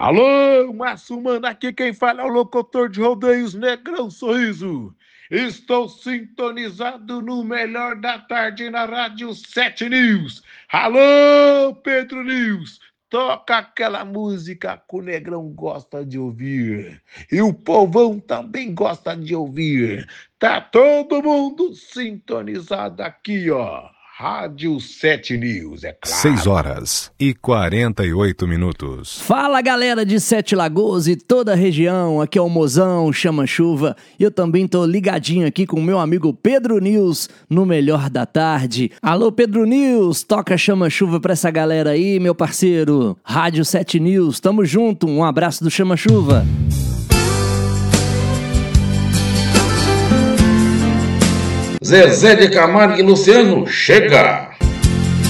Alô, Márcio Mano, aqui quem fala é o locutor de rodeios Negrão Sorriso. Estou sintonizado no melhor da tarde na Rádio 7 News. Alô, Pedro News, toca aquela música que o Negrão gosta de ouvir. E o povão também gosta de ouvir. Tá todo mundo sintonizado aqui, ó. Rádio 7 News, é claro. 6h48. Fala, galera de Sete Lagoas e toda a região, aqui é o Mozão, Chama-Chuva, e eu também tô ligadinho aqui com o meu amigo Pedro News, no Melhor da Tarde. Alô, Pedro News, toca Chama-Chuva pra essa galera aí, meu parceiro. Rádio 7 News, tamo junto, um abraço do Chama-Chuva. Zezé de Camargo e Luciano, chega!